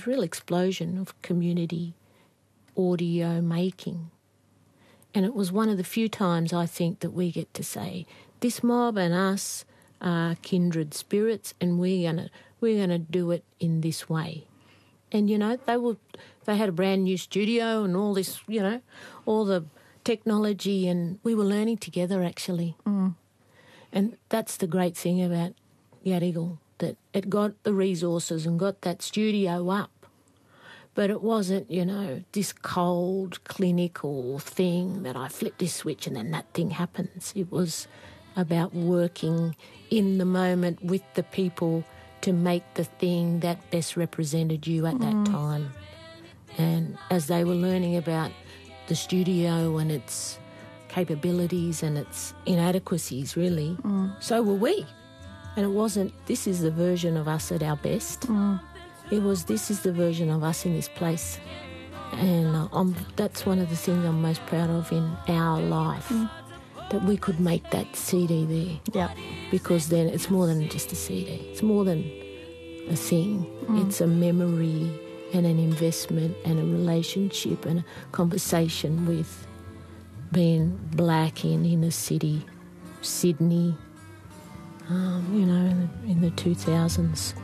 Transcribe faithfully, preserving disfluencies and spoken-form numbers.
this real explosion of community audio making. And it was one of the few times, I think, that we get to say, this mob and us are kindred spirits, and we're gonna we're gonna do it in this way. And you know, they were they had a brand new studio and all this, you know, all the technology, and we were learning together actually. Mm. And that's the great thing about Gadigal, that it got the resources and got that studio up. But it wasn't, you know, this cold, clinical thing that I flip this switch and then that thing happens. It was about working in the moment with the people to make the thing that best represented you at that Mm. time. And as they were learning about the studio and its capabilities and its inadequacies, really, Mm. so were we. And it wasn't, this is the version of us at our best. Mm. It was, this is the version of us in this place. And uh, I'm, that's one of the things I'm most proud of in our life, Mm. that we could make that C D there. Yeah. Because then it's more than just a C D. It's more than a thing. Mm. It's a memory and an investment and a relationship and a conversation with being black in inner city, Sydney, um, you know, in the, in the two thousands.